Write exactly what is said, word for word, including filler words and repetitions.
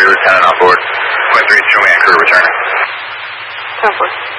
three, Lieutenant on board. Point three, show me and crew returning. ten four.